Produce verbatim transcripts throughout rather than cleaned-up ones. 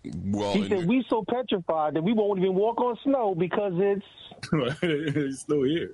Well, he said, we so petrified that we won't even walk on snow because it's... it's snow here.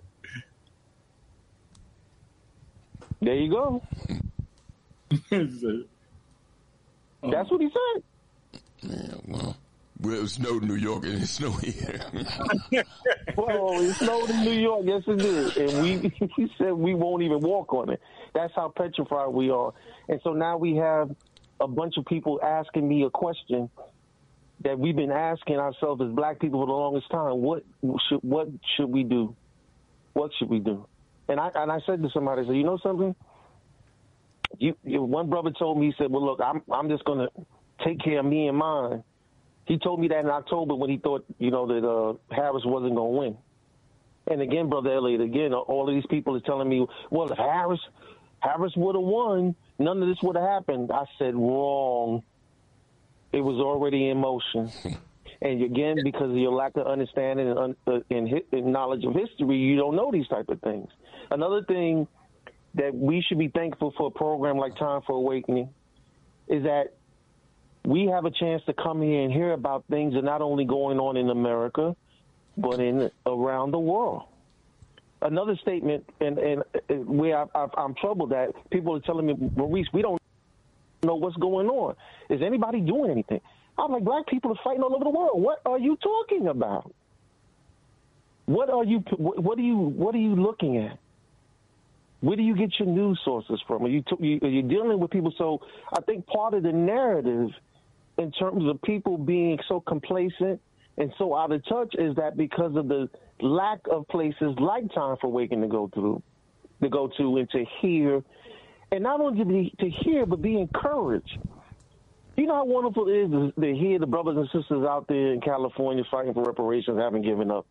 There you go. That's what he said. Yeah, well, well, it snowed in New York and it snowed here. Well, it snowed in New York. Yes, it did. And we, we said we won't even walk on it. That's how petrified we are. And so now we have a bunch of people asking me a question that we've been asking ourselves as black people for the longest time. What should, what should we do? What should we do? And I, and I said to somebody, I said, you know something? You, you, one brother told me, he said, well, look, I'm, I'm just going to take care of me and mine. He told me that in October when he thought, you know, that uh, Harris wasn't going to win. And again, Brother Elliott, again, all of these people are telling me, well, if Harris, Harris would have won, none of this would have happened. I said, wrong. It was already in motion. And again, because of your lack of understanding and, uh, and, and knowledge of history, you don't know these type of things. Another thing that we should be thankful for a program like Time for Awakening is that we have a chance to come here and hear about things that are not only going on in America, but in around the world. Another statement, and, and where I, I, I'm troubled at, people are telling me, Maurice, we don't know what's going on. Is anybody doing anything? I'm like, black people are fighting all over the world. What are you talking about? What are you? What are you? What are you looking at? Where do you get your news sources from? Are you, you are you dealing with people? So I think part of the narrative, in terms of people being so complacent and so out of touch, is that because of the lack of places like Time for Awakening to go through, to go to, and to hear, and not only to, be, to hear but be encouraged. You know how wonderful it is to, to hear the brothers and sisters out there in California fighting for reparations haven't given up.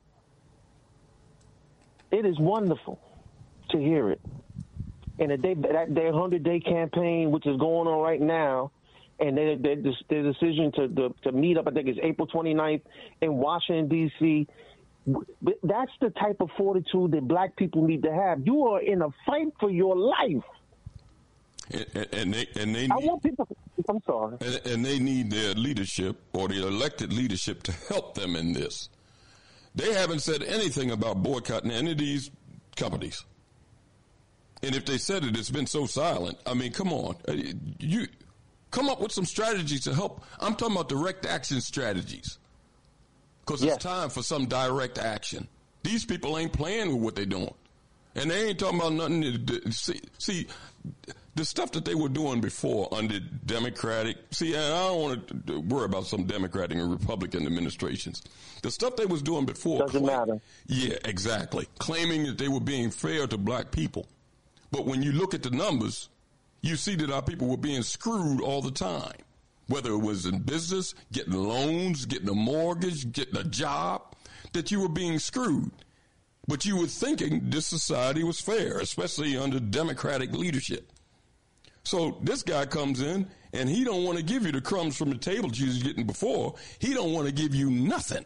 It is wonderful to hear it. And that, they, that their hundred-day campaign, which is going on right now, and their, their, their decision to, to to meet up, I think it's April twenty-ninth in Washington, D C, that's the type of fortitude that black people need to have. You are in a fight for your life. And, and they, and they need, I want people, I'm sorry. And, and they need their leadership or the elected leadership to help them in this. They haven't said anything about boycotting any of these companies. And if they said it, it's been so silent. I mean, come on. You come up with some strategies to help. I'm talking about direct action strategies. Because yes. It's time for some direct action. These people ain't playing with what they're doing. And they ain't talking about nothing. To, see, see, the stuff that they were doing before under Democratic, see, I don't want to worry about some Democratic and Republican administrations. The stuff they was doing before. Doesn't claim, matter. Yeah, exactly. Claiming that they were being fair to black people. But when you look at the numbers, you see that our people were being screwed all the time. Whether it was in business, getting loans, getting a mortgage, getting a job, that you were being screwed. But you were thinking this society was fair, especially under Democratic leadership. So this guy comes in, and he don't want to give you the crumbs from the table that you was getting before. He don't want to give you nothing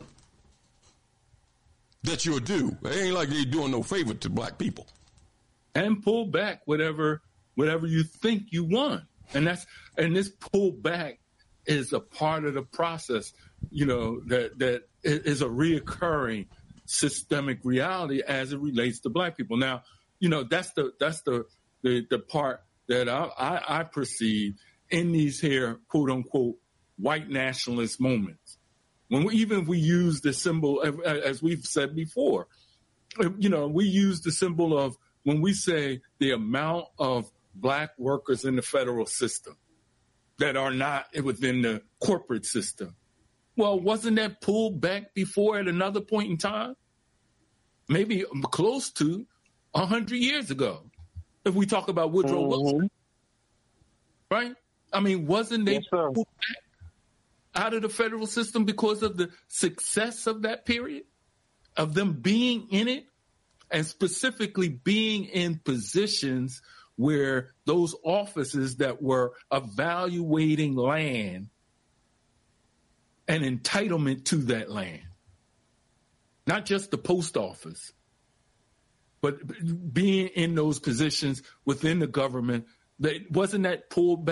that you're due. It ain't like they doing no favor to black people. And pull back whatever whatever you think you want. And that's and this pull back is a part of the process, you know, that that is a reoccurring systemic reality as it relates to black people. Now, you know, that's the that's the the, the part that I, I, I perceive in these here, quote unquote, white nationalist moments. When we, even if we use the symbol, as we've said before, you know, we use the symbol of when we say the amount of black workers in the federal system that are not within the corporate system. Well, wasn't that pulled back before at another point in time? Maybe close to one hundred years ago, if we talk about Woodrow mm-hmm. Wilson. Right? I mean, wasn't they yes, pulled back out of the federal system because of the success of that period, of them being in it, and specifically being in positions where those offices that were evaluating land and entitlement to that land, not just the post office, but being in those positions within the government, that wasn't that pulled back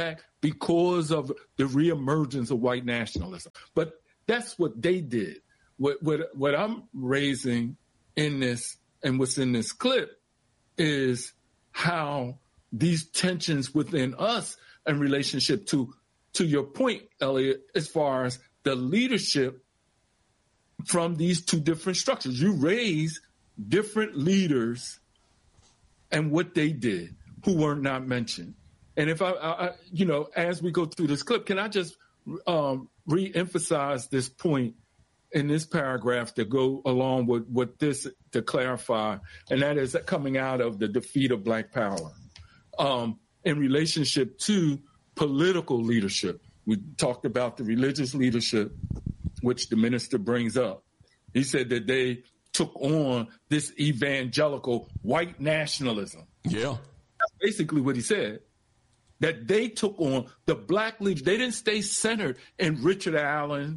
because of the reemergence of white nationalism. But that's what they did. What, what, what I'm raising in this and what's in this clip is how these tensions within us in relationship to, to your point, Elliot, as far as the leadership from these two different structures. You raise different leaders and what they did who were not mentioned. And if I, I you know, as we go through this clip, can I just um, re-emphasize this point in this paragraph to go along with, with this to clarify, and that is coming out of the defeat of Black Power um, in relationship to political leadership. We talked about the religious leadership, which the minister brings up. He said that they took on this evangelical white nationalism. Yeah. That's basically what he said. That they took on the black leaders. They didn't stay centered in Richard Allen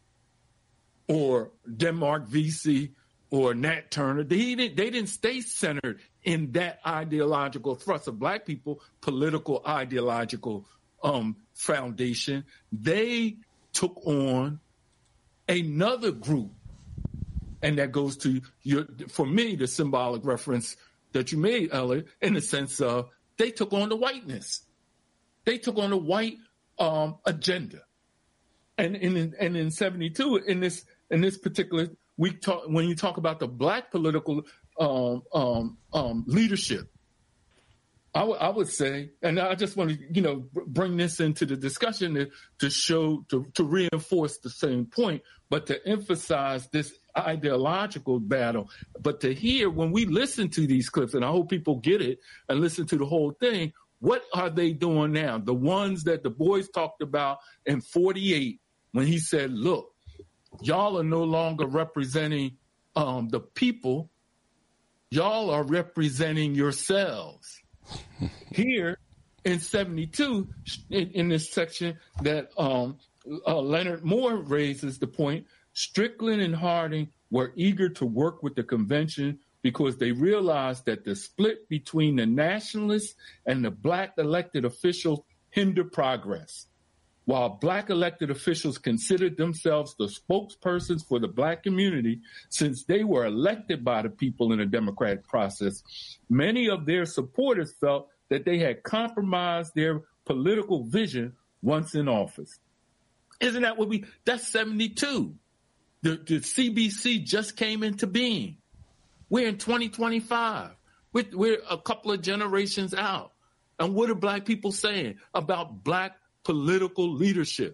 or Denmark Vesey or Nat Turner. They didn't, they didn't stay centered in that ideological thrust of black people, political ideological um, foundation. They took on another group. And that goes to your, for me, the symbolic reference that you made, Elliot, in the sense of they took on the whiteness. They took on the white um, agenda. And in and in seventy-two, in this in this particular, we talk when you talk about the black political um, um, um, leadership, I, w- I would say, and I just want to you know bring this into the discussion to, to show to, to reinforce the same point, but to emphasize this ideological battle. But to hear when we listen to these clips, and I hope people get it and listen to the whole thing. What are they doing now? The ones that the boys talked about in forty-eight when he said, look, y'all are no longer representing um, the people. Y'all are representing yourselves. Here in seventy-two, in, in this section that um, uh, Leonard Moore raises the point, Strickland and Harding were eager to work with the convention because they realized that the split between the nationalists and the black elected officials hindered progress. While black elected officials considered themselves the spokespersons for the black community, since they were elected by the people in a democratic process, many of their supporters felt that they had compromised their political vision once in office. Isn't that what we, that's seventy-two. The, the C B C just came into being. We're in twenty twenty-five. We're, we're a couple of generations out. And what are black people saying about black political leadership?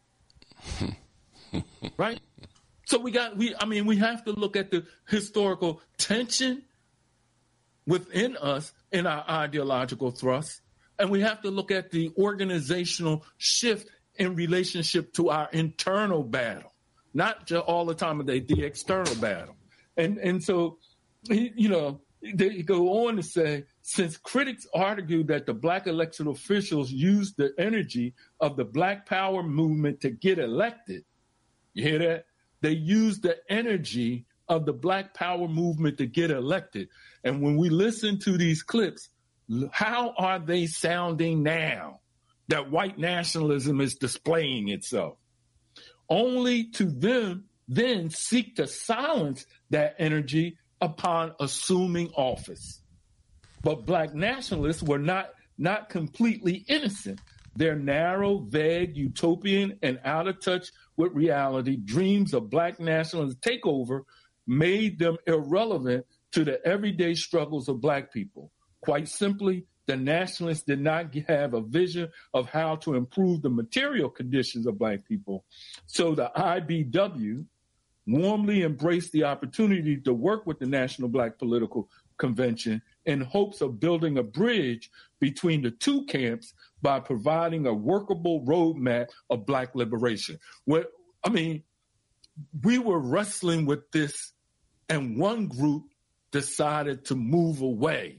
Right? So we got, we, I mean, we have to look at the historical tension within us in our ideological thrust. And we have to look at the organizational shift in relationship to our internal battle, not just all the time of the, the external battle. And, and so, you know, they go on to say, since critics argue that the black elected officials used the energy of the Black Power movement to get elected, you hear that? They used the energy of the Black Power movement to get elected. And when we listen to these clips, how are they sounding now that white nationalism is displaying itself? Only to them then seek to silence that energy upon assuming office. But black nationalists were not, not completely innocent. Their narrow, vague, utopian, and out of touch with reality dreams of black nationalist takeover made them irrelevant to the everyday struggles of black people. Quite simply, the nationalists did not have a vision of how to improve the material conditions of black people. So the I B W warmly embraced the opportunity to work with the National Black Political Convention in hopes of building a bridge between the two camps by providing a workable roadmap of black liberation. What, I mean, we were wrestling with this, and one group decided to move away,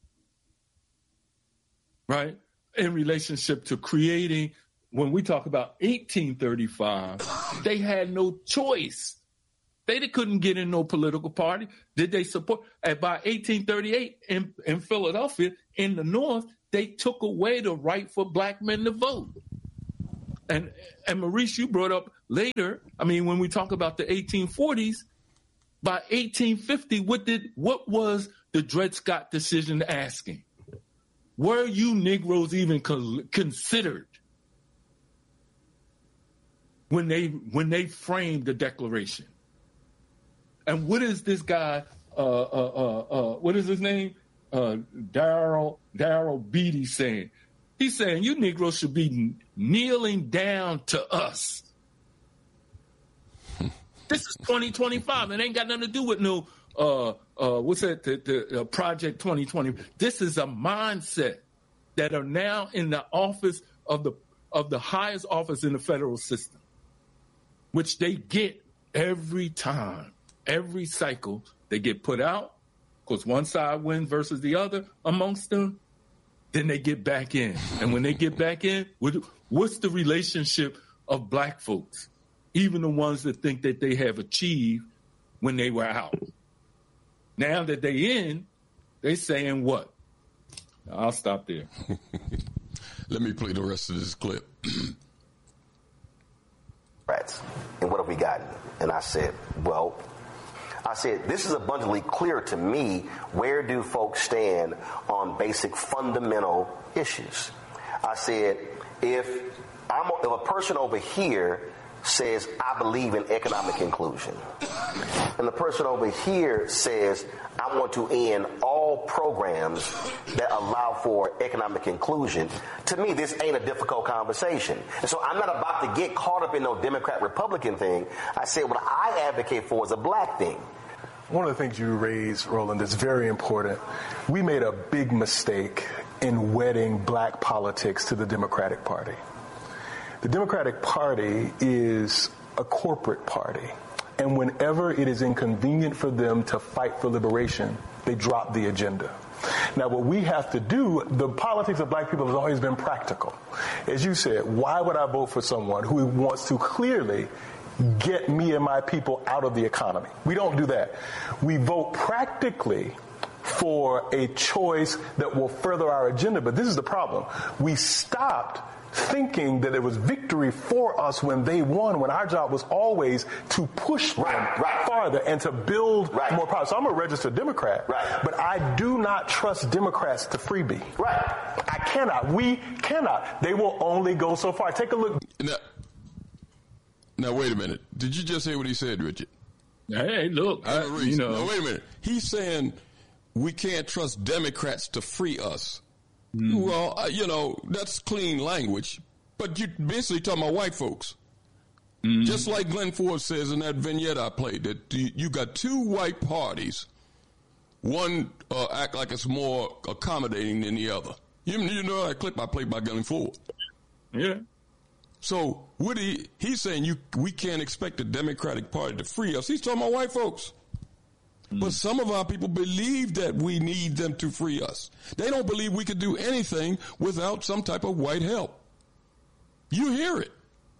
right, in relationship to creating, when we talk about eighteen thirty-five, they had no choice. They couldn't get in no political party. Did they support? And by eighteen thirty-eight in, in Philadelphia, in the North, they took away the right for black men to vote. And and Maurice, you brought up later, I mean, when we talk about the eighteen forties, by eighteen fifty, what did what was the Dred Scott decision asking? Were you Negroes even co- considered when they when they framed the Declaration? And what is this guy? Uh, uh, uh, uh, what is his name? Uh, Darrell Darrell Beatty saying. He's saying you Negroes should be kneeling down to us. This is twenty twenty-five, and it ain't got nothing to do with no uh, uh, what's that? The, the uh, Project twenty twenty. This is a mindset that are now in the office of the of the highest office in the federal system, which they get every time, every cycle. They get put out because one side wins versus the other amongst them. Then they get back in. And when they get back in, what's the relationship of black folks, even the ones that think that they have achieved when they were out? Now that they in, they saying what? I'll stop there. Let me play the rest of this clip. Rats. And what have we gotten? And I said, well, I said, this is abundantly clear to me. Where do folks stand on basic fundamental issues? I said, if I'm if a person over here says, I believe in economic inclusion, and the person over here says, I want to end all programs that allow for economic inclusion, to me, this ain't a difficult conversation. And so I'm not about to get caught up in no Democrat-Republican thing. I said what I advocate for is a black thing. One of the things you raised, Roland, is very important. We made a big mistake in wedding black politics to the Democratic Party. The Democratic Party is a corporate party, and whenever it is inconvenient for them to fight for liberation, they drop the agenda. Now, what we have to do, the politics of black people has always been practical. As you said, why would I vote for someone who wants to clearly get me and my people out of the economy? We don't do that. We vote practically for a choice that will further our agenda. But this is the problem. We stopped thinking that it was victory for us when they won, when our job was always to push them right, right. farther and to build right. more power. So I'm a registered Democrat, right. but I do not trust Democrats to freebie. Right. I cannot. We cannot. They will only go so far. Take a look. Now, now wait a minute. Did you just hear what he said, Richard? Hey, look. I, I, you know. Now, wait a minute. He's saying we can't trust Democrats to free us. Mm. Well, uh, you know, that's clean language, but you're basically talking about white folks. Mm. Just like Glenn Ford says in that vignette I played, that you got two white parties. One uh, act like it's more accommodating than the other. You, you know that clip I played by Glenn Ford? Yeah. So what he he's saying you we can't expect the Democratic Party to free us. He's talking about white folks. But some of our people believe that we need them to free us. They don't believe we could do anything without some type of white help. You hear it.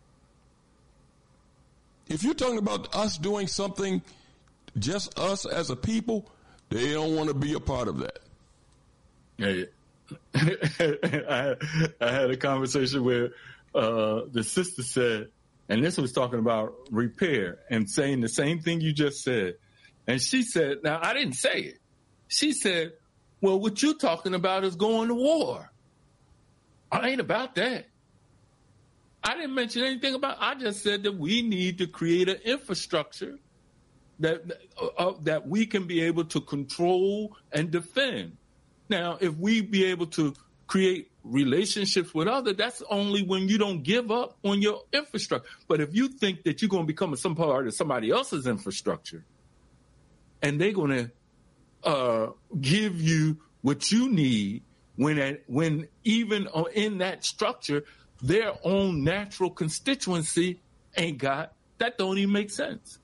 If you're talking about us doing something, just us as a people, they don't want to be a part of that. Yeah. I, I had a conversation where uh, the sister said, and this was talking about repair and saying the same thing you just said. And she said, now, I didn't say it. She said, well, what you're talking about is going to war. I ain't about that. I didn't mention anything about, I just said that we need to create an infrastructure that, uh, that we can be able to control and defend. Now, if we be able to create relationships with others, that's only when you don't give up on your infrastructure. But if you think that you're going to become some part of somebody else's infrastructure, and they're going to uh, give you what you need when, when even in that structure, their own natural constituency ain't got, that don't even make sense.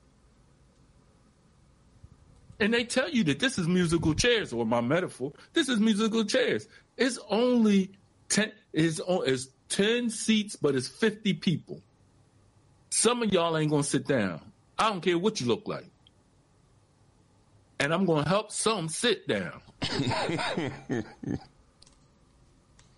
And they tell you that this is musical chairs, or my metaphor, this is musical chairs. It's only ten, it's, it's ten seats, but it's fifty people. Some of y'all ain't going to sit down. I don't care what you look like. And I'm going to help some sit down.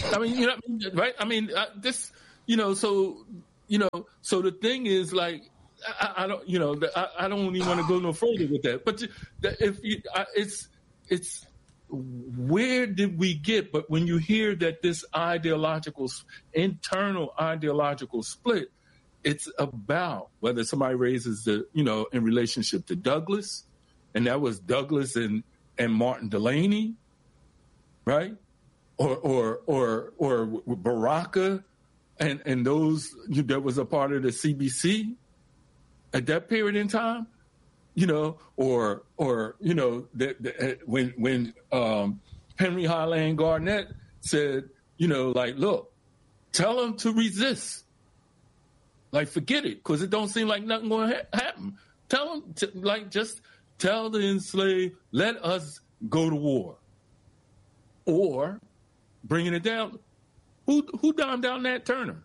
I mean, you know, right? I mean, uh, this, you know, so, you know, so the thing is, like, I, I don't, you know, I, I don't even want to go no further with that. But if you, I, it's, it's, where did we get? But when you hear that this ideological, internal ideological split, it's about whether somebody raises the, you know, in relationship to Douglas, and that was Douglas and, and Martin Delaney, right? Or, or, or, or Baraka and, and those that was a part of the C B C at that period in time, you know, or, or, you know, the, the, when, when, um, Henry Highland Garnett said, you know, like, look, tell them to resist. Like, forget it, because it don't seem like nothing going to ha- happen. Tell them, to, like, just tell the enslaved, let us go to war. Or, bringing it down, who who downed down Nat Turner?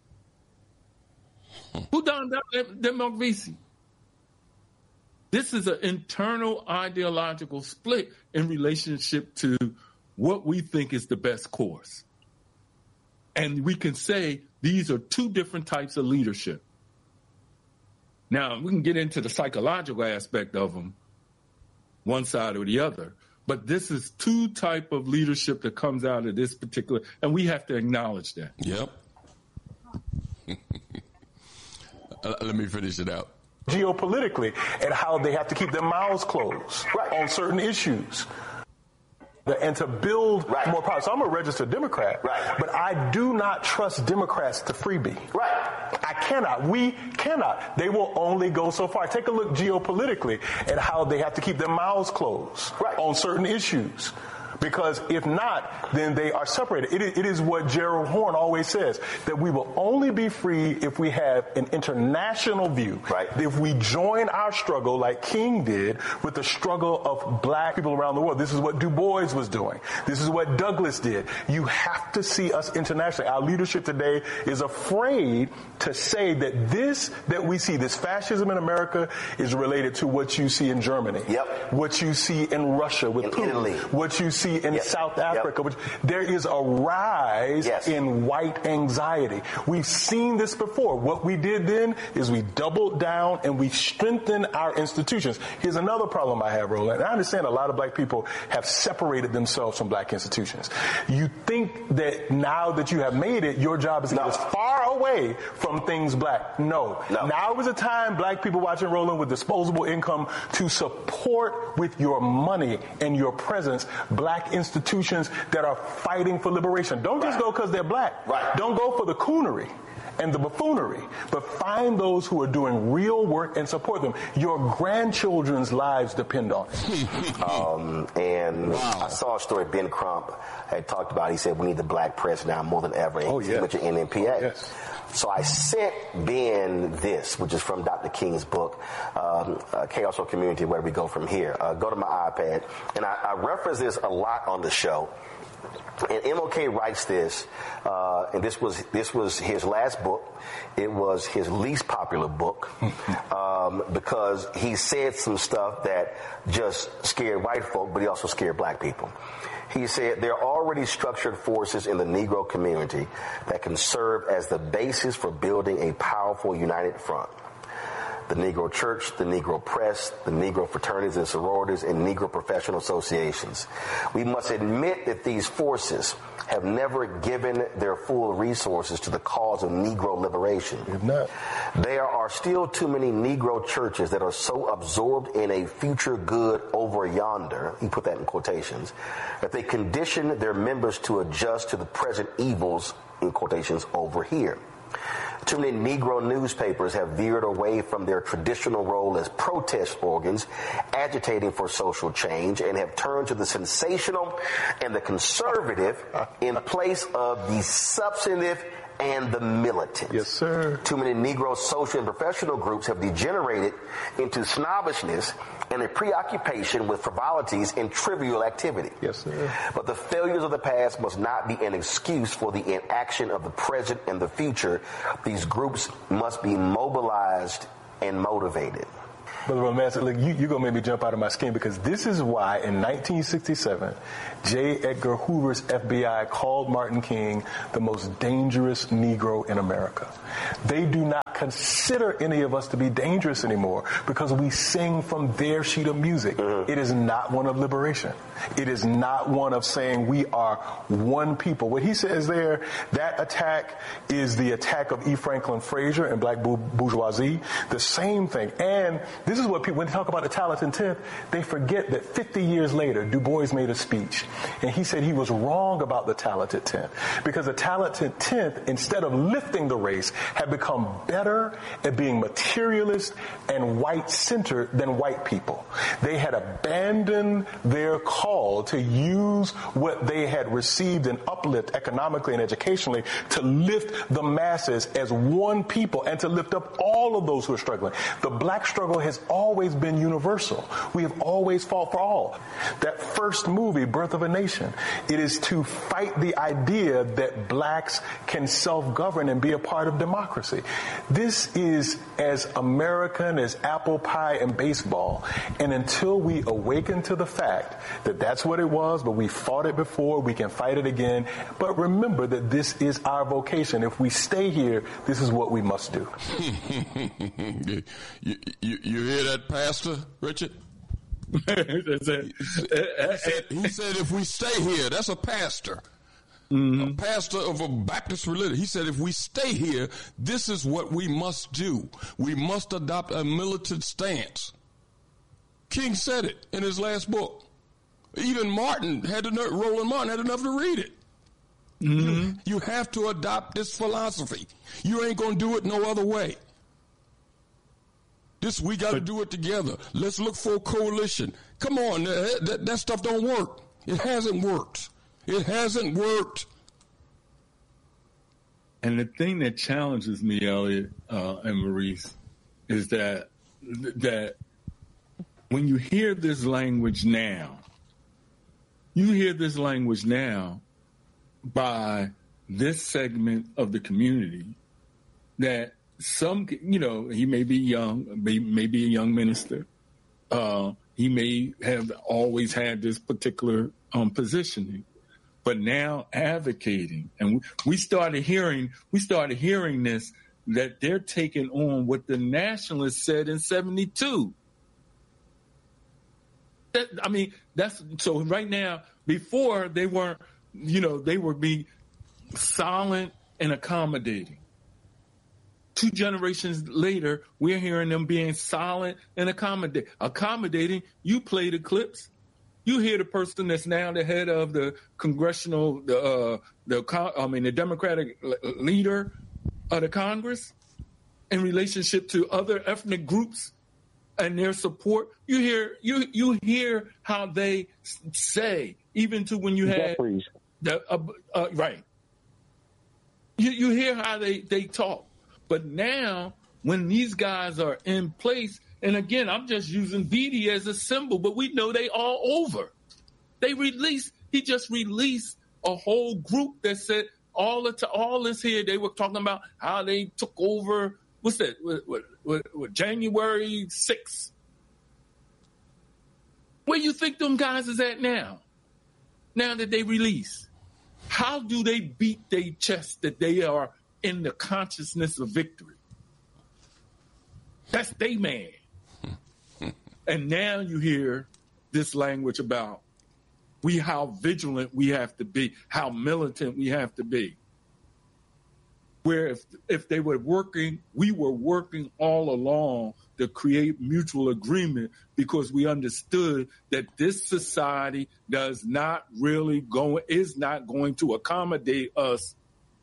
Who downed down that, that Mark-Vesey? This is an internal ideological split in relationship to what we think is the best course. And we can say these are two different types of leadership. Now, we can get into the psychological aspect of them, one side or the other, but this is two type of leadership that comes out of this particular, and we have to acknowledge that. Yep. Let me finish it out. Geopolitically, and how they have to keep their mouths closed right. on certain issues. And to build right. more power. So I'm a registered Democrat, right. but I do not trust Democrats to freebie. Right. I cannot. We cannot. They will only go so far. Take a look geopolitically at how they have to keep their mouths closed right. on certain issues. Because if not, then they are separated. It is, it is what Gerald Horne always says, that we will only be free if we have an international view. Right. If we join our struggle, like King did, with the struggle of black people around the world. This is what Du Bois was doing. This is what Douglas did. You have to see us internationally. Our leadership today is afraid to say that this that we see, this fascism in America, is related to what you see in Germany. Yep. What you see in Russia with in Putin. Italy. What you see in yep. South Africa. Yep. Which, there is a rise yes. in white anxiety. We've seen this before. What we did then is we doubled down and we strengthened our institutions. Here's another problem I have, Roland. I understand a lot of black people have separated themselves from black institutions. You think that now that you have made it, your job is to no. get as far away from things black. No. no. Now is a time, black people watching Roland, with disposable income, to support with your money and your presence black institutions that are fighting for liberation. Don't just go because they're black. Right. Don't go for the coonery and the buffoonery, but find those who are doing real work and support them. Your grandchildren's lives depend on it. um, and wow. I saw a story Ben Crump had talked about. He said we need the black press now more than ever. Oh, yeah. With your N M P A. Oh, yes. So I sent Ben this, which is from Doctor King's book, um, uh, Chaos or Community, Where Do We Go From Here? Uh, go to my iPad. And I, I reference this a lot on the show. And M L K writes this, uh, and this was this was his last book. It was his least popular book um, because he said some stuff that just scared white folk, but he also scared black people. He said there are already structured forces in the Negro community that can serve as the basis for building a powerful united front. The Negro Church, the Negro Press, the Negro fraternities and sororities, and Negro professional associations. We must admit that these forces have never given their full resources to the cause of Negro liberation. If not. There are still too many Negro churches that are so absorbed in a future good over yonder, he put that in quotations, that they condition their members to adjust to the present evils, in quotations, over here. Too many Negro newspapers have veered away from their traditional role as protest organs, agitating for social change, and have turned to the sensational and the conservative in place of the substantive and the militant. Yes, sir. Too many Negro social and professional groups have degenerated into snobbishness and a preoccupation with frivolities and trivial activity. Yes, sir. But the failures of the past must not be an excuse for the inaction of the present and the future. These groups must be mobilized and motivated. Brother Romancik, look, you, you're going to make me jump out of my skin, because this is why in nineteen sixty-seven, J. Edgar Hoover's F B I called Martin King the most dangerous Negro in America. They do not consider any of us to be dangerous anymore because we sing from their sheet of music. Mm-hmm. It is not one of liberation. It is not one of saying we are one people. What he says there, that attack is the attack of E. Franklin Frazier and black bourgeoisie. The same thing. And this is what people, when they talk about the Talented Tenth, they forget that fifty years later, Du Bois made a speech, and he said he was wrong about the Talented Tenth, because the Talented Tenth, instead of lifting the race, had become better at being materialist and white-centered than white people. They had abandoned their call to use what they had received in uplift economically and educationally to lift the masses as one people and to lift up all of those who are struggling. The black struggle has always been universal. We have always fought for all. That first movie, Birth of a Nation, it is to fight the idea that blacks can self-govern and be a part of democracy. This is as American as apple pie and baseball. And until we awaken to the fact that that's what it was, but we fought it before, we can fight it again. But remember that this is our vocation. If we stay here, this is what we must do. you, you, you hear that, Pastor Richard? he, said, he said if we stay here, that's a pastor. Mm-hmm. A pastor of a Baptist religion. He said, if we stay here, this is what we must do. We must adopt a militant stance. King said it in his last book. Even Martin had enough, Roland Martin had enough to read it. Mm-hmm. You, you have to adopt this philosophy. You ain't going to do it no other way. This, we got to do it together. Let's look for a coalition. Come on, that, that, that stuff don't work. It hasn't worked. It hasn't worked. And the thing that challenges me, Elliot uh, and Maurice, is that that when you hear this language now, you hear this language now by this segment of the community that some, you know, he may be young, may, may be a young minister. Uh, he may have always had this particular um, positioning. But now advocating, and we started hearing, we started hearing this, that they're taking on what the nationalists said in seventy-two. That, I mean, that's, so right now, before they weren't, you know, they were being silent and accommodating. Two generations later, we're hearing them being silent and accommodate, accommodating. You play the clips. You hear the person that's now the head of the congressional, the, uh, the I mean, the Democratic leader of the Congress in relationship to other ethnic groups and their support. You hear, you you hear how they say, even to when you had the, uh, uh, right. You you hear how they they talk, but now when these guys are in place. And again, I'm just using Beatty as a symbol, but we know they all over. They released, he just released a whole group that said all the to all this here. They were talking about how they took over, what's that, what, what, what, what, January sixth. Where you think them guys is at now? Now that they release. How do they beat their chest that they are in the consciousness of victory? That's they man. And now you hear this language about we how vigilant we have to be, how militant we have to be. Where if if they were working, we were working all along to create mutual agreement because we understood that this society does not really go, is not going to accommodate us.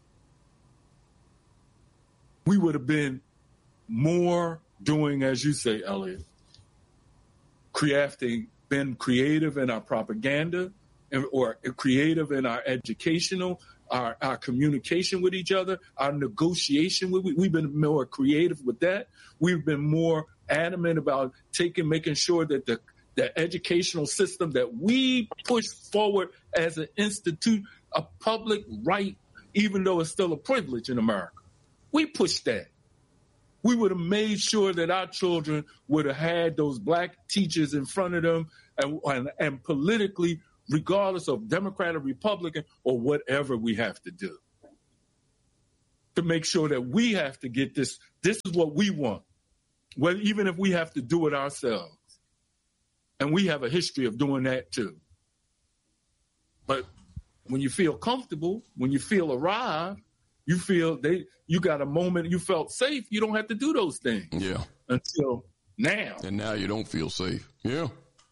We would have been more doing, as you say, Elliot, crafting, been creative in our propaganda or creative in our educational, our, our communication with each other, our negotiation. With, we've been more creative with that. We've been more adamant about taking, making sure that the, the educational system that we push forward as an institute, a public right, even though it's still a privilege in America. We push that. We would have made sure that our children would have had those black teachers in front of them, and, and, and politically, regardless of Democrat or Republican or whatever we have to do, to make sure that we have to get this. This is what we want, well, even if we have to do it ourselves. And we have a history of doing that too. But when you feel comfortable, when you feel arrived, you feel they you got a moment you felt safe, you don't have to do those things. Yeah. Until now. And now you don't feel safe. Yeah.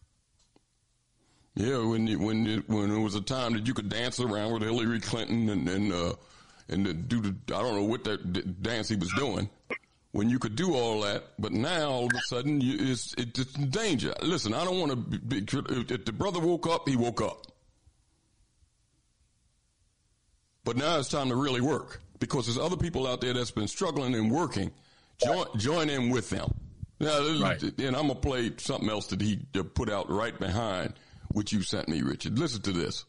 Yeah, when you, when you, when it was a time that you could dance around with Hillary Clinton and and uh, and do the I don't know what that d- dance he was doing. When you could do all that, but now all of a sudden you, it's, it's danger. Listen, I don't want to be, if the brother woke up, he woke up. But now it's time to really work, because there's other people out there that's been struggling and working. Join, join in with them. Now, right. And I'm going to play something else that he put out right behind what you sent me, Richard. Listen to this.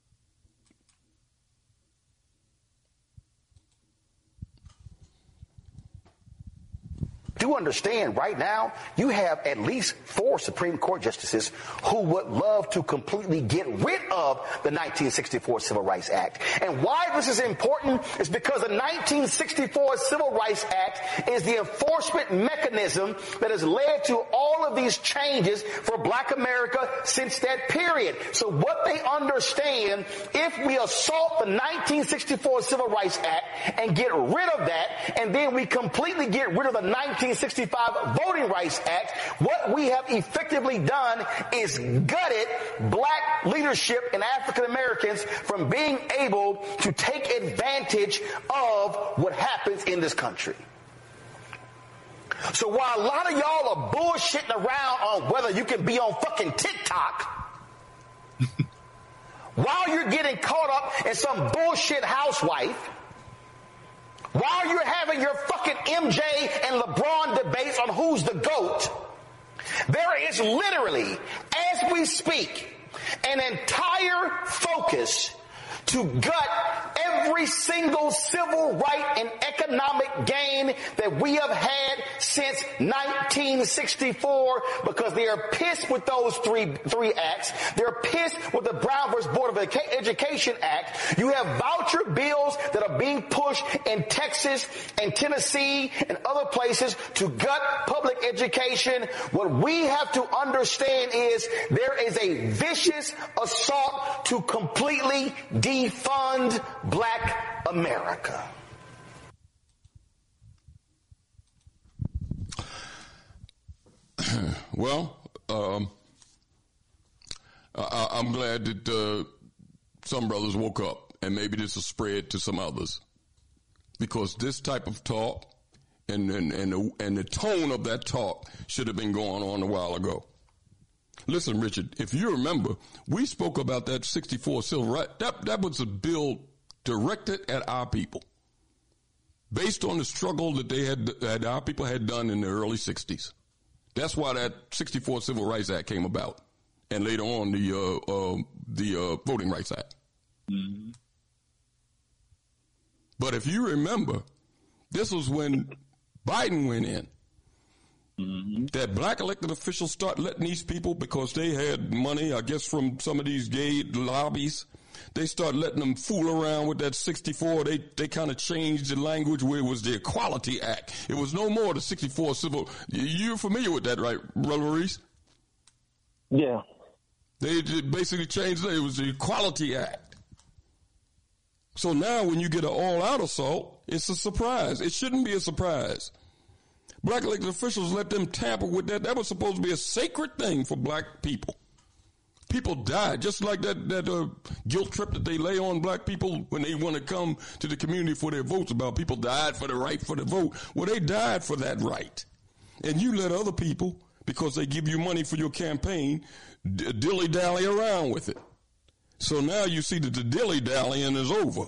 Do understand right now you have at least four Supreme Court justices who would love to completely get rid of the nineteen sixty-four Civil Rights Act. And why this is important is because the nineteen sixty-four Civil Rights Act is the enforcement mechanism that has led to all of these changes for Black America since that period. So what they understand, if we assault the nineteen sixty-four Civil Rights Act and get rid of that, and then we completely get rid of the nineteen sixty-five Voting Rights Act, what we have effectively done is gutted black leadership and African Americans from being able to take advantage of what happens in this country. So while a lot of y'all are bullshitting around on whether you can be on fucking TikTok, while you're getting caught up in some bullshit housewife, while you're having your fucking M J and LeBron debates on who's the GOAT, there is literally, as we speak, an entire focus to gut every single civil right and economic gain that we have had since nineteen sixty-four, because they are pissed with those three three acts. They're pissed with the Brown versus Board of Education Act. You have voucher bills that are being pushed in Texas and Tennessee and other places to gut public education. What we have to understand is there is a vicious assault to completely defund Black America. Well, um, I, I'm glad that uh, some brothers woke up, and maybe this will spread to some others, because this type of talk and and and the, and the tone of that talk should have been going on a while ago. Listen, Richard, if you remember, we spoke about that sixty-four civil rights. That, that was a bill directed at our people, based on the struggle that they had, that our people had done in the early sixties. That's why that sixty-four Civil Rights Act came about, and later on the uh, uh, the uh, Voting Rights Act. Mm-hmm. But if you remember, this was when Biden went in. Mm-hmm. That black elected officials start letting these people, because they had money, I guess, from some of these gay lobbies, they start letting them fool around with that sixty-four. They they kind of changed the language where it was the Equality Act. It was no more the sixty-four Civil. You're familiar with that, right, Brother Maurice? Yeah. They basically changed it. It was the Equality Act. So now when you get an all-out assault, it's a surprise. It shouldn't be a surprise. Black elected officials let them tamper with that. That was supposed to be a sacred thing for black people. People died, just like that, that uh, guilt trip that they lay on black people when they want to come to the community for their votes about people died for the right for the vote. Well, they died for that right. And you let other people, because they give you money for your campaign, d- dilly-dally around with it. So now you see that the dilly-dallying is over.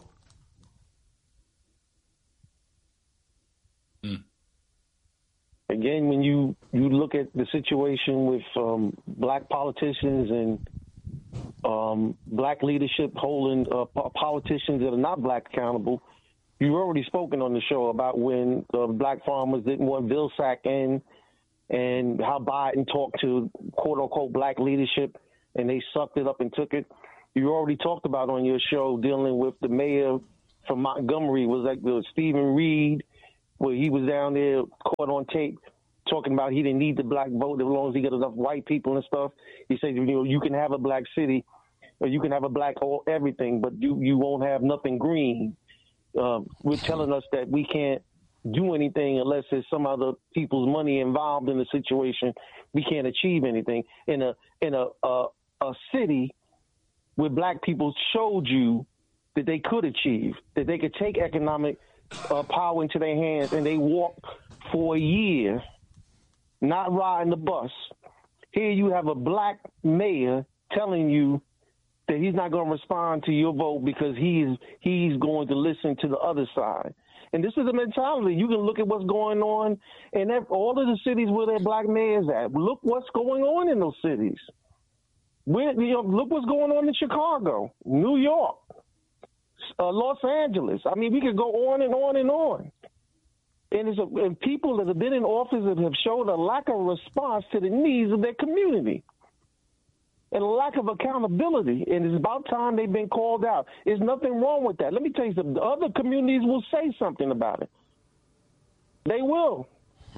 Mm. Again, when you, you look at the situation with um, black politicians and um, black leadership holding uh, politicians that are not black accountable, you already spoken on the show about when uh, black farmers didn't want Vilsack in, and how Biden talked to quote unquote black leadership, and they sucked it up and took it. You already talked about on your show dealing with the mayor from Montgomery, was like the Stephen Reed, where he was down there caught on tape talking about he didn't need the black vote as long as he got enough white people and stuff. He said, you know, you can have a black city, or you can have a black all everything, but you, you won't have nothing green. Um, we're telling us that we can't do anything unless there's some other people's money involved in the situation. We can't achieve anything in a in a a, a city where black people showed you that they could achieve, that they could take economic uh, power into their hands, and they walked for a year, not riding the bus. Here you have a black mayor telling you that he's not going to respond to your vote because he's he's going to listen to the other side. And this is a mentality. You can look at what's going on in all of the cities where there are black mayors at. Look what's going on in those cities. Where, you know, look what's going on in Chicago, New York, uh, Los Angeles. I mean, we could go on and on and on. And, it's a, and people that have been in office that have showed a lack of response to the needs of their community and a lack of accountability. And it's about time they've been called out. There's nothing wrong with that. Let me tell you something. The other communities will say something about it. They will.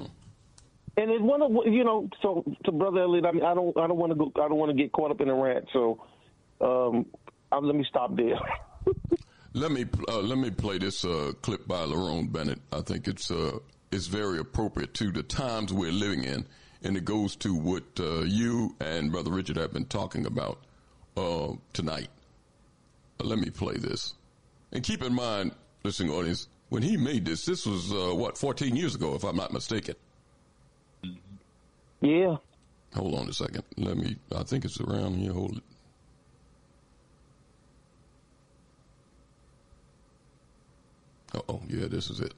And it's one of, you know, so to Brother Elliott, I mean, I don't, I don't want to go, I don't want to get caught up in a rant. So, um, I'll, let me stop there. let me, uh, let me play this uh, clip by Lerone Bennett. I think it's, uh, it's very appropriate to the times we're living in, and it goes to what uh, you and Brother Richard have been talking about uh, tonight. Uh, let me play this, and keep in mind, listening audience, when he made this, this was uh, what fourteen years ago, if I'm not mistaken. Yeah. Hold on a second. Let me, I think it's around here. Hold it. Uh-oh, yeah, this is it.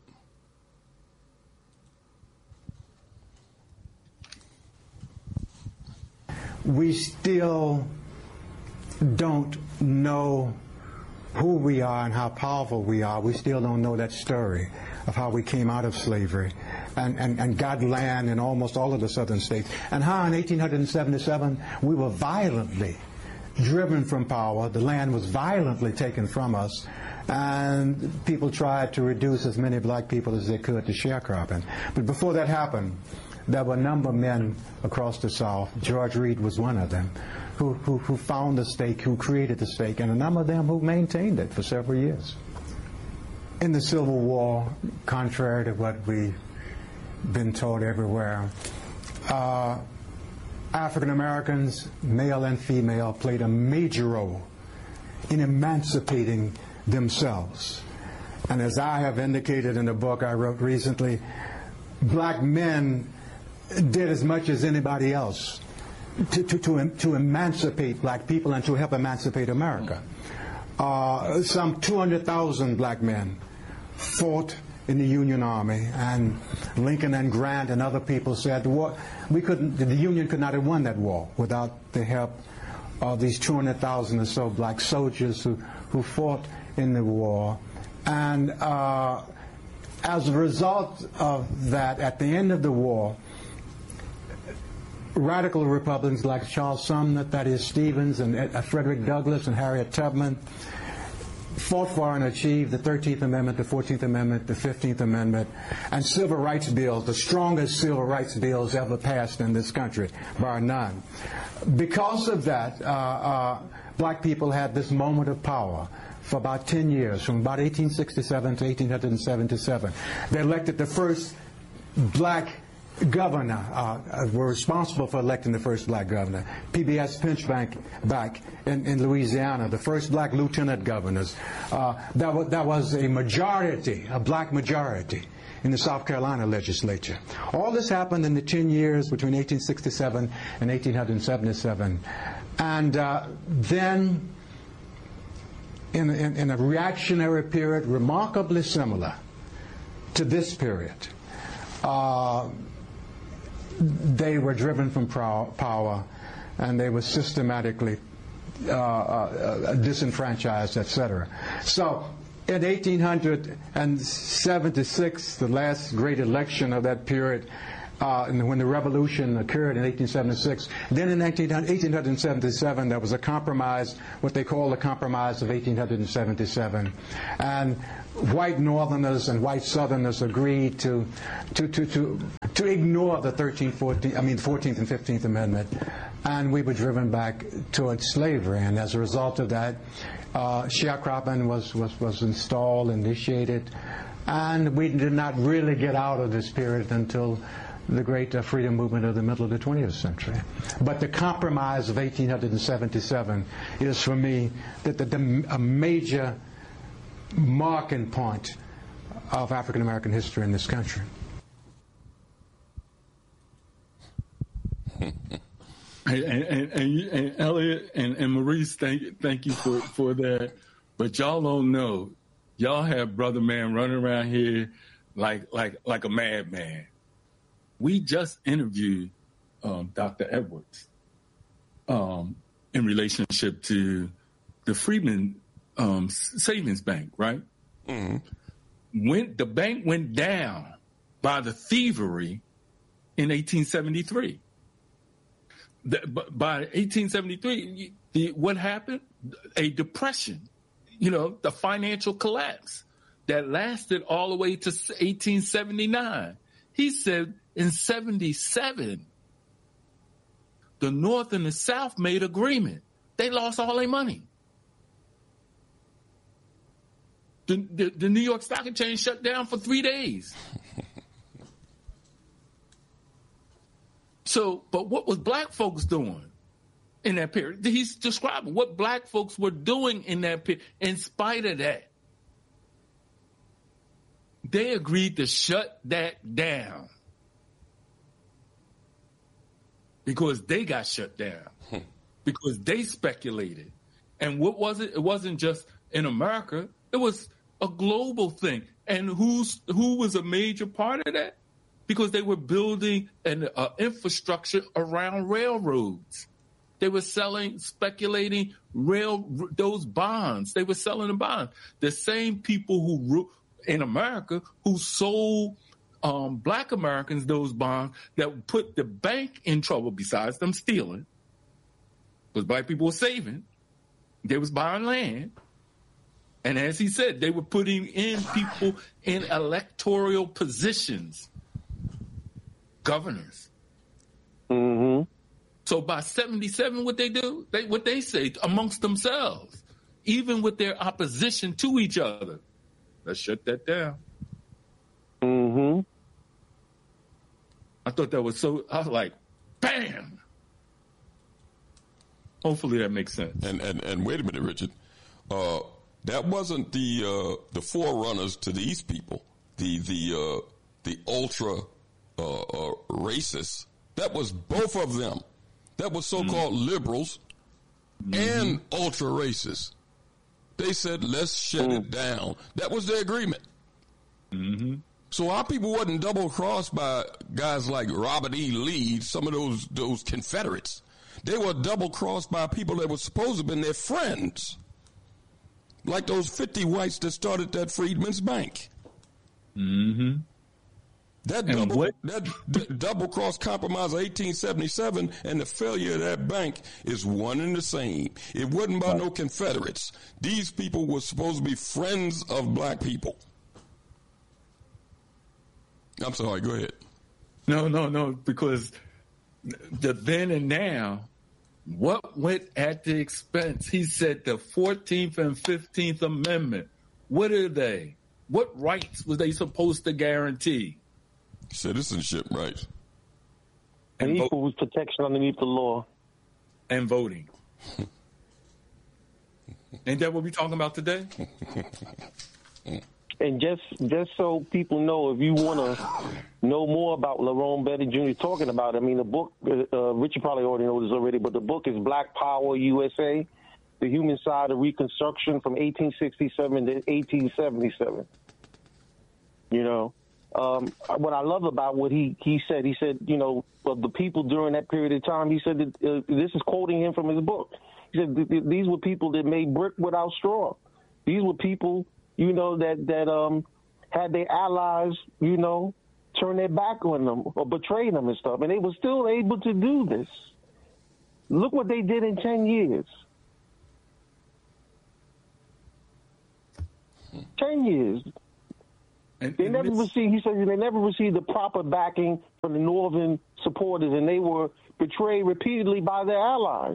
We still don't know who we are and how powerful we are. We still don't know that story of how we came out of slavery and, and, and got land in almost all of the southern states, and how in eighteen seventy-seven we were violently driven from power. The land was violently taken from us, and people tried to reduce as many black people as they could to sharecropping. But before that happened, there were a number of men across the South. George Reed was one of them, who, who, who found the stake, who created the stake, and a number of them who maintained it for several years. In the Civil War, contrary to what we've been told everywhere, uh, African Americans, male and female, played a major role in emancipating themselves. And as I have indicated in a book I wrote recently, black men did as much as anybody else to, to, to, to emancipate black people and to help emancipate America. Uh, some two hundred thousand black men fought in the Union Army, and Lincoln and Grant and other people said the war, we couldn't, the Union could not have won that war without the help of these two hundred thousand or so black soldiers who, who fought in the war. And uh, as a result of that, at the end of the war, radical Republicans like Charles Sumner, Thaddeus Stevens, and uh, Frederick Douglass and Harriet Tubman fought for and achieved the thirteenth Amendment, the fourteenth Amendment, the fifteenth Amendment, and civil rights bills, the strongest civil rights bills ever passed in this country, bar none. Because of that, uh, uh, black people had this moment of power for about ten years, from about eighteen sixty-seven to eighteen seventy-seven. They elected the first black governor, uh, were responsible for electing the first black governor, P B S Pinchback back in, in Louisiana, the first black lieutenant governors. Uh, that, was, that was a majority, a black majority in the South Carolina legislature. All this happened in the ten years between eighteen sixty-seven and eighteen seventy-seven. And uh, then, in, in, in a reactionary period remarkably similar to this period, uh, they were driven from power, and they were systematically uh, uh, disenfranchised, et cetera. So in eighteen seventy-six, the last great election of that period, uh, and when the revolution occurred in eighteen seventy-six, then in eighteen seventy-seven there was a compromise, what they call the Compromise of eighteen seventy-seven, and white Northerners and white Southerners agreed to to to to, to ignore the thirteenth, fourteenth, I mean fourteenth and fifteenth Amendment, and we were driven back towards slavery. And as a result of that, uh, sharecropping was, was was installed, initiated, and we did not really get out of this period until the great uh, freedom movement of the middle of the twentieth century. But the Compromise of eighteen seventy-seven is, for me, that the, the, a major marking point of African American history in this country. and, and, and, and Elliot and, and Maurice, thank thank you for, for that. But y'all don't know, y'all have Brother Man running around here like like like a madman. We just interviewed um, Doctor Edwards um, in relationship to the Freedmen Um, savings bank, right? Mm-hmm. When the bank went down by the thievery in eighteen seventy-three. The, by eighteen seventy-three, the, what happened? A depression, you know, the financial collapse that lasted all the way to eighteen seventy-nine. He said in seventy-seven, the North and the South made agreement. They lost all their money. The, the, the New York Stock Exchange shut down for three days. So, but what was black folks doing in that period? He's describing what black folks were doing in that period. In spite of that, they agreed to shut that down because they got shut down, because they speculated. And what was it? It wasn't just in America. It was a global thing. And who's who was a major part of that? Because they were building an uh, infrastructure around railroads. They were selling, speculating rail those bonds. They were selling the bonds. The same people who in America who sold um, black Americans those bonds that put the bank in trouble. Besides them stealing, because black people were saving, they was buying land. And as he said, they were putting in people in electoral positions, governors. Mm-hmm. So by seventy-seven, what they do, they, what they say amongst themselves, even with their opposition to each other, let's shut that down. Mm-hmm. I thought that was so, I was like, bam. Hopefully that makes sense. And and, and wait a minute, Richard. Uh, That wasn't the uh, the forerunners to these people, the the uh, the ultra uh, uh, racists. That was both of them. That was so-called mm-hmm. liberals mm-hmm. and ultra racists. They said, "Let's shut mm-hmm. it down." That was their agreement. Mm-hmm. So our people wasn't double crossed by guys like Robert E. Lee, some of those those Confederates. They were double crossed by people that were supposed to have been their friends. Like those fifty whites that started that Freedmen's Bank. Mm-hmm. That and double, what? that d- double cross compromise of eighteen seventy-seven and the failure of that bank is one and the same. It wasn't by right. no Confederates. These people were supposed to be friends of black people. I'm sorry, go ahead. No, no, no, because the then and now, what went at the expense? He said the fourteenth and fifteenth Amendment. What are they? What rights were they supposed to guarantee? Citizenship rights. And equal vo- protection underneath the law. And voting. Ain't that what we're talking about today? And just just so people know, if you want to know more about Lerone Bethea Junior talking about, I mean, the book, uh, Richard probably already knows this already, but the book is Black Power U S A, The Human Side of Reconstruction from eighteen sixty-seven to eighteen seventy-seven. You know, um, what I love about what he, he said, he said, you know, of the people during that period of time, he said, that, uh, this is quoting him from his book. He said, these were people that made brick without straw. These were people, you know, that, that um, had their allies, you know, turn their back on them or betray them and stuff. And they were still able to do this. Look what they did in ten years. ten years. And, they and never this, received, he said they never received the proper backing from the Northern supporters, and they were betrayed repeatedly by their allies.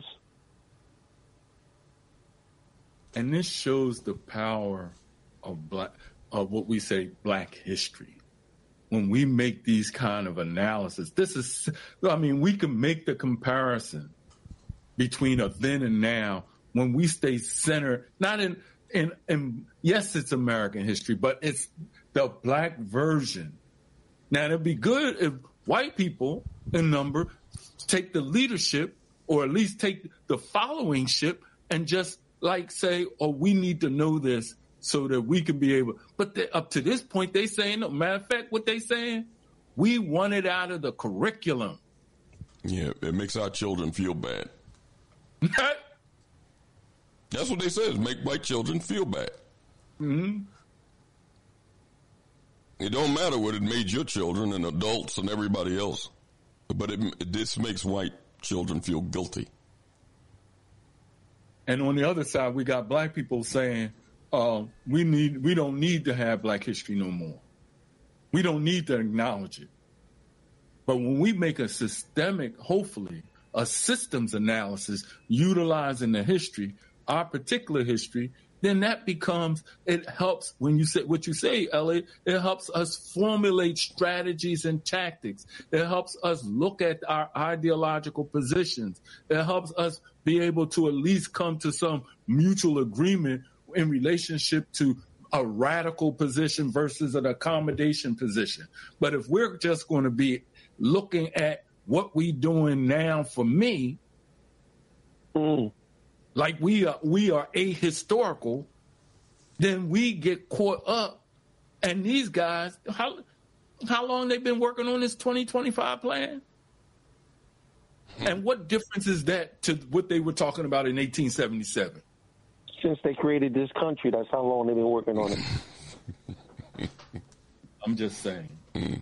And this shows the power of black, of what we say black history. When we make these kind of analysis, this is, I mean, we can make the comparison between a then and now when we stay centered, not in, in, in yes, it's American history, but it's the black version. Now, it'd be good if white people in number take the leadership, or at least take the following ship, and just like say, oh, we need to know this so that we can be able. But they, up to this point, they saying, no matter of fact, what they saying, we want it out of the curriculum. Yeah, it makes our children feel bad. That's what they say, is make white children feel bad. Mm-hmm. It don't matter what it made your children and adults and everybody else, but it, it, this makes white children feel guilty. And on the other side, we got black people saying, uh, we need, we don't need to have black history no more. We don't need to acknowledge it. But when we make a systemic, hopefully, a systems analysis utilizing the history, our particular history, then that becomes, it helps when you say what you say, Elliot, it helps us formulate strategies and tactics. It helps us look at our ideological positions. It helps us be able to at least come to some mutual agreement in relationship to a radical position versus an accommodation position. But if we're just going to be looking at what we doing now for me, mm. like we are, we are ahistorical, then we get caught up. And these guys, how how long they been working on this twenty twenty-five plan? And what difference is that to what they were talking about in eighteen seventy-seven? Since they created this country, that's how long they've been working on it. I'm just saying. Mm.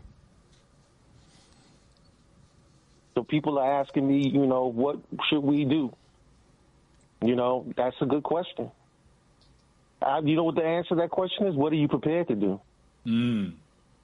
So people are asking me, you know, what should we do? You know, that's a good question. I, you know what the answer to that question is? What are you prepared to do? Mm.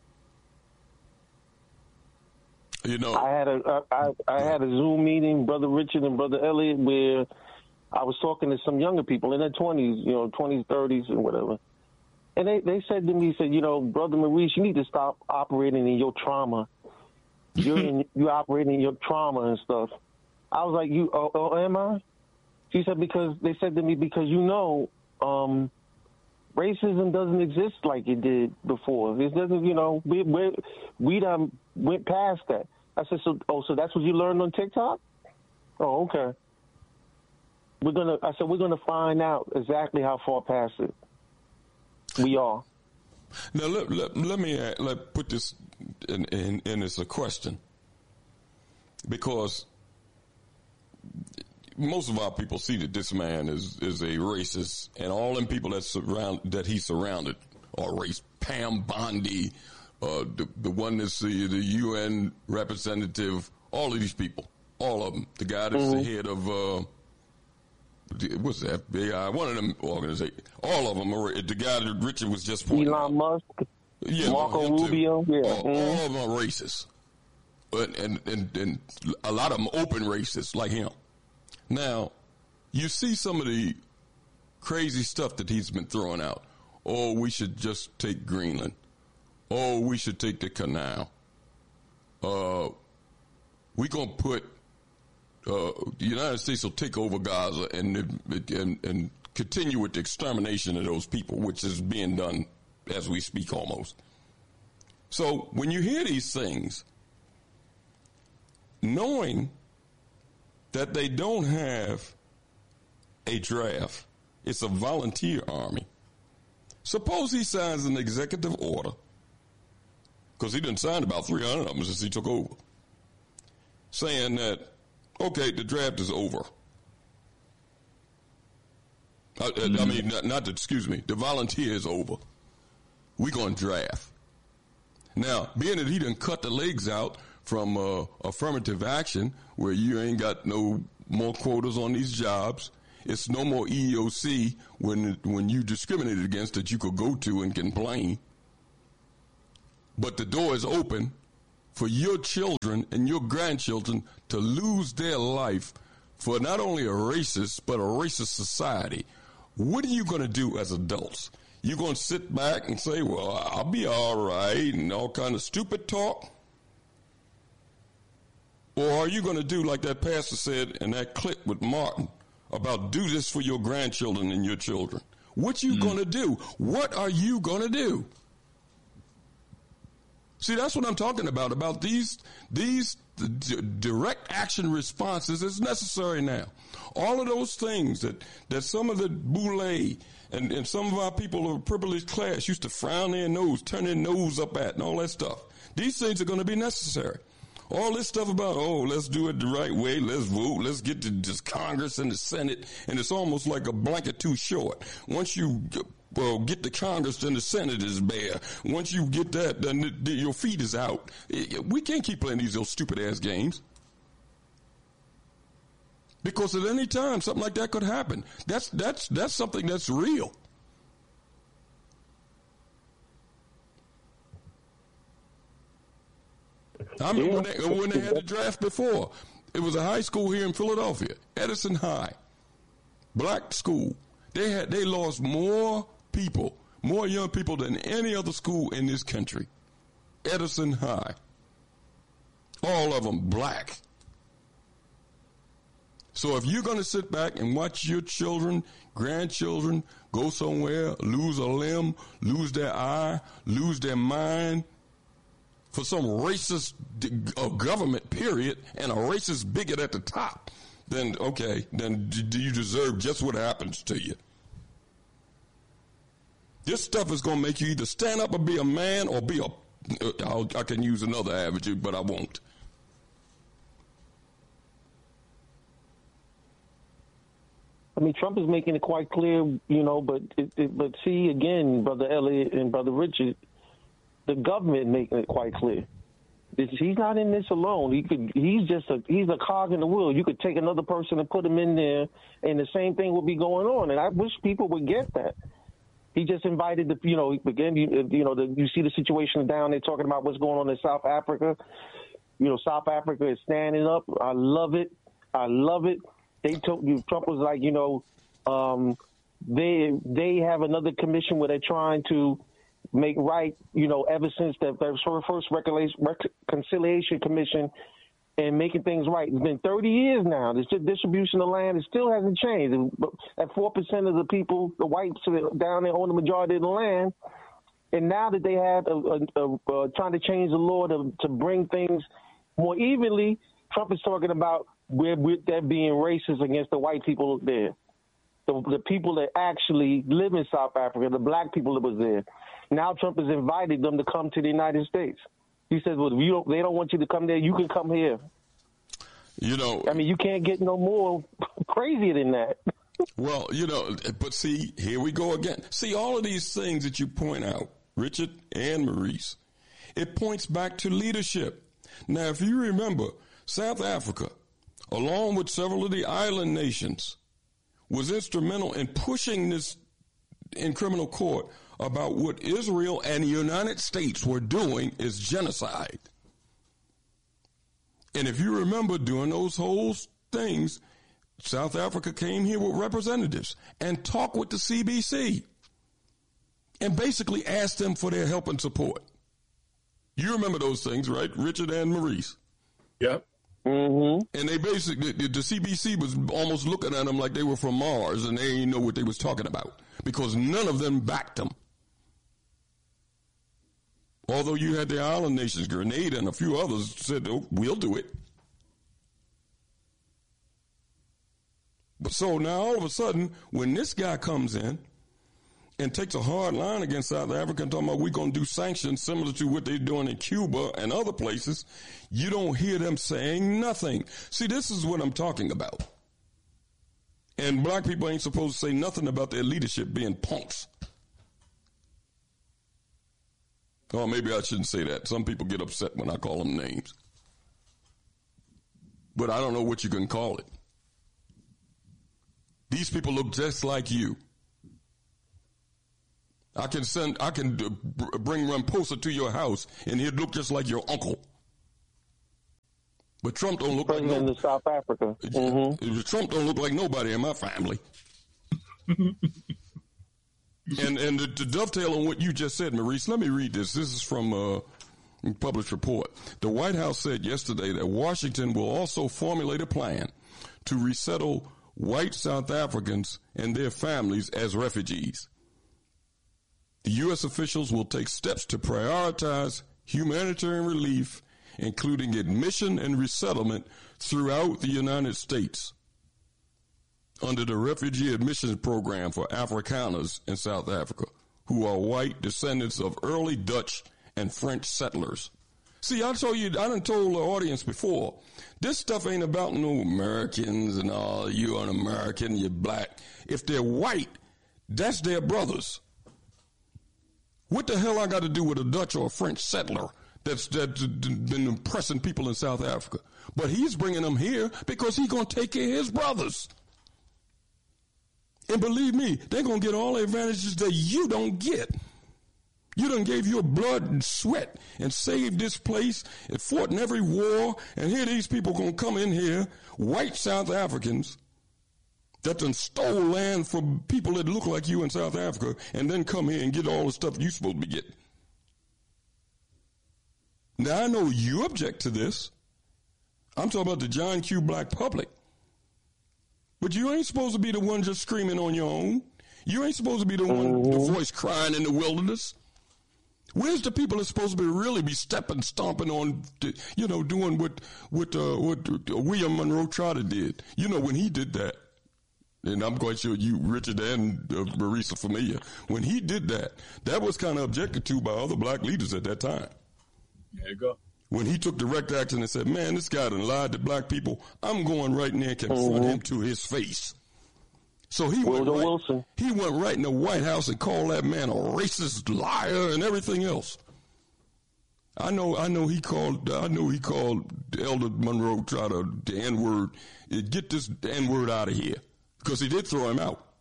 You know, I had a I, I had a Zoom meeting, Brother Richard and Brother Elliot, where I was talking to some younger people in their twenties, you know, twenties, thirties, and whatever. And they, they said to me, said, you know, Brother Maurice, you need to stop operating in your trauma. You're in, you're operating in your trauma and stuff. I was like, you, oh, oh, am I? She said, because they said to me, because you know, um, racism doesn't exist like it did before. It doesn't, you know, we we we done went past that. I said, so, oh, so that's what you learned on TikTok? Oh, okay. We're gonna. I said, we're gonna find out exactly how far past it we are. Now let let, let me uh, let put this in, in, in as a question, because most of our people see that this man is, is a racist, and all them people that surround that he surrounded are race. Pam Bondi, uh, the the one that's the, the U N representative, all of these people, all of them. The guy that's mm-hmm. the head of uh, what's the F B I? One of them organizations. All of them are. The guy that Richard was just pointing Elon out. Musk, yeah, Marco Rubio, too. yeah, all, mm-hmm. all of them are racist, and, and and and a lot of them open racists like him. Now, you see some of the crazy stuff that he's been throwing out. Oh, we should just take Greenland. Oh, we should take the canal. Uh, we're going to put, uh, the United States will take over Gaza and, and, and continue with the extermination of those people, which is being done as we speak almost. So when you hear these things, knowing that they don't have a draft, it's a volunteer army. Suppose he signs an executive order, because he done signed about three hundred of them since he took over, saying that, okay, the draft is over. Uh, mm-hmm. I mean, not, not the, excuse me, the volunteer is over. We're going to draft. Now, being that he done cut the legs out from uh, affirmative action, where you ain't got no more quotas on these jobs, it's no more E E O C when when you discriminated against that you could go to and complain. But the door is open for your children and your grandchildren to lose their life for not only a racist, but a racist society. What are you going to do as adults? You going to sit back and say, well, I'll be all right, and all kind of stupid talk? Or are you going to do like that pastor said in that clip with Martin about do this for your grandchildren and your children? What you mm. going to do? What are you going to do? See, that's what I'm talking about, about these these d- direct action responses is necessary now. All of those things that, that some of the boule and, and some of our people of a privileged class used to frown their nose, turn their nose up at, and all that stuff. These things are going to be necessary. All this stuff about, oh, let's do it the right way, let's vote, let's get to just Congress and the Senate, and it's almost like a blanket too short. Once you well, get the Congress, then the Senate is bare. Once you get that, then the, the, your feet is out. We can't keep playing these little stupid-ass games. Because at any time, something like that could happen. That's that's that's something that's real. I remember when they, when they had the draft before. It was a high school here in Philadelphia, Edison High, black school. They had they lost more people, more young people than any other school in this country. Edison High. All of them black. So if you're going to sit back and watch your children, grandchildren go somewhere, lose a limb, lose their eye, lose their mind for some racist uh, government, period, and a racist bigot at the top, then, okay, then do you deserve just what happens to you? This stuff is going to make you either stand up and be a man or be a, uh, I can use another adjective, but I won't. I mean, Trump is making it quite clear, you know, but it, it, but see, again, Brother Elliot and Brother Richard, the government making it quite clear. It's, he's not in this alone. He could. He's just a. He's a cog in the wheel. You could take another person and put him in there, and the same thing would be going on. And I wish people would get that. He just invited the. You know, again, you, you know, the, you see the situation down there talking about what's going on in South Africa. You know, South Africa is standing up. I love it. I love it. They told you Trump was like, you know, um, they they have another commission where they're trying to make right, you know, ever since the first reconciliation commission and making things right. It's been thirty years now. The distribution of land, it still hasn't changed. At four percent of the people, the whites down there own the majority of the land. And now that they have a, a, a, a, trying to change the law to, to bring things more evenly, Trump is talking about where they're being racist against the white people there. The, the people that actually live in South Africa, the black people that was there. Now Trump has invited them to come to the United States. He says, well, if you don't, they don't want you to come there, you can come here. You know, I mean, you can't get no more crazier than that. Well, you know, but see, here we go again. See, all of these things that you point out, Richard and Maurice, it points back to leadership. Now, if you remember, South Africa, along with several of the island nations, was instrumental in pushing this in criminal court about what Israel and the United States were doing is genocide. And if you remember, during those whole things, South Africa came here with representatives and talked with the C B C and basically asked them for their help and support. You remember those things, right, Richard and Maurice? Yep. Mm-hmm. And they basically, the, the C B C was almost looking at them like they were from Mars and they didn't know what they was talking about because none of them backed them. Although you had the island nations, Grenada and a few others said, oh, we'll do it. But so now all of a sudden, when this guy comes in and takes a hard line against South Africa and talking about we're going to do sanctions similar to what they're doing in Cuba and other places, you don't hear them saying nothing. See, this is what I'm talking about. And black people ain't supposed to say nothing about their leadership being punks. Or maybe I shouldn't say that. Some people get upset when I call them names. But I don't know what you can call it. These people look just like you. I can send, I can bring Ramaphosa to your house, and he'd look just like your uncle. But Trump don't look President like no, of South Africa. Mm-hmm. Trump don't look like nobody in my family. and and to, to dovetail on what you just said, Maurice, let me read this. This is from a published report. The White House said yesterday that Washington will also formulate a plan to resettle white South Africans and their families as refugees. The U S officials will take steps to prioritize humanitarian relief, including admission and resettlement throughout the United States under the Refugee Admissions Program for Afrikaners in South Africa, who are white descendants of early Dutch and French settlers. See, I told you, I done told the audience before, this stuff ain't about no Americans and all, you're an American, you're black. If they're white, that's their brothers. What the hell I got to do with a Dutch or a French settler that's, that's been impressing people in South Africa? But he's bringing them here because he's going to take care of his brothers. And believe me, they're going to get all the advantages that you don't get. You done gave your blood and sweat and saved this place and fought in every war. And here these people going to come in here, white South Africans, that done stole land from people that look like you in South Africa and then come here and get all the stuff you supposed to be getting. Now, I know you object to this. I'm talking about the John Q. Black public. But you ain't supposed to be the one just screaming on your own. You ain't supposed to be the one, the voice crying in the wilderness. Where's the people that's supposed to be really be stepping, stomping on, you know, doing what what uh, what William Monroe Trotter did? You know, when he did that, and I'm quite sure you, Richard and uh, Maurice are familiar. When he did that, that was kind of objected to by other black leaders at that time. There you go. When he took direct action and said, man, this guy done lied to black people, I'm going right in there and confront mm-hmm. him to his face. So he went, right, Wilson. he went right in the White House and called that man a racist liar and everything else. I know, I know he called, I know he called Elder Monroe Trotter the N-word. Get this N-word out of here. Because he did throw him out.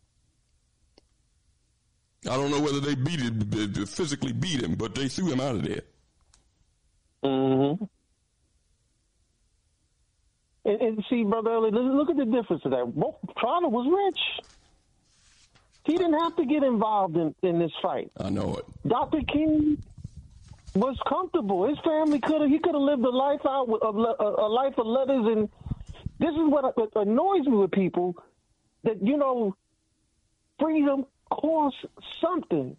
I don't know whether they beat him, physically beat him, but they threw him out of there. Mm-hmm. And, and see, Brother Elliot, look at the difference of that. Trotter was rich. He didn't have to get involved in, in this fight. I know it. Doctor King was comfortable. His family could have, he could have lived a life out with a, a, a life of letters. And this is what annoys me with people, that, you know, freedom costs something.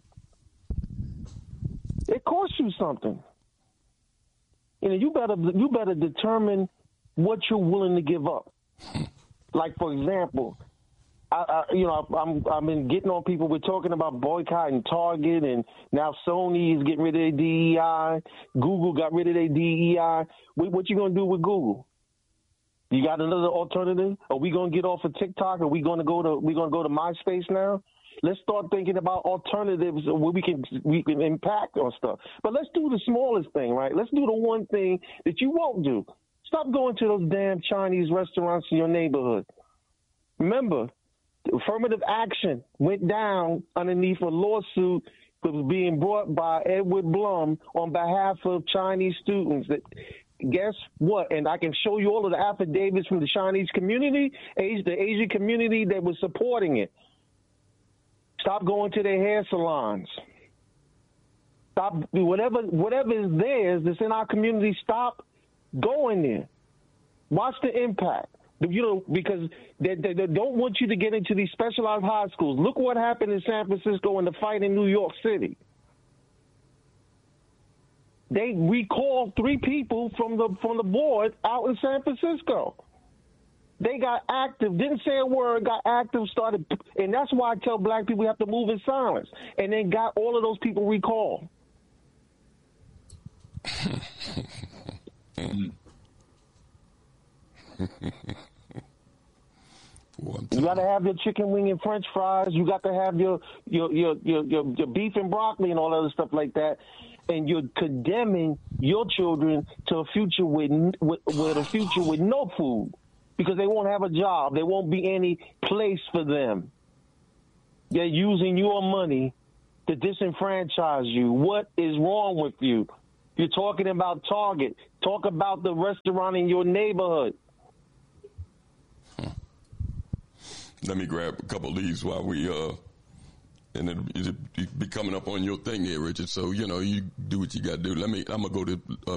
It costs you something. You know, you better you better determine what you're willing to give up. Like, for example, I, I you know, I'm I've been getting on people. We're talking about boycotting Target, and now Sony is getting rid of their D E I. Google got rid of their D E I. What, what you gonna do with Google? You got another alternative? Are we gonna get off of TikTok? Are we gonna go to we gonna go to MySpace now? Let's start thinking about alternatives where we can we can impact on stuff. But let's do the smallest thing, right? Let's do the one thing that you won't do. Stop going to those damn Chinese restaurants in your neighborhood. Remember, affirmative action went down underneath a lawsuit that was being brought by Edward Blum on behalf of Chinese students. That, guess what? And I can show you all of the affidavits from the Chinese community, the Asian community that was supporting it. Stop going to their hair salons. Stop whatever whatever is theirs that's in our community. Stop going there. Watch the impact. You know, because they, they, they don't want you to get into these specialized high schools. Look what happened in San Francisco in the fight in New York City. They recalled three people from the from the board out in San Francisco. They got active, didn't say a word, got active, started, and that's why I tell black people we have to move in silence. And then got all of those people recalled. You got to have your chicken wing and French fries. You got to have your your your your, your, your beef and broccoli and all other stuff like that. And you're condemning your children to a future with, with with a future with no food because they won't have a job. There won't be any place for them. They're using your money to disenfranchise you. What is wrong with you? You're talking about Target. Talk about the restaurant in your neighborhood. Hmm. Let me grab a couple of these while we, uh, and it'll, it'll be coming up on your thing here, Richard. So, you know, you do what you got to do. Let me, I'm going to go to uh,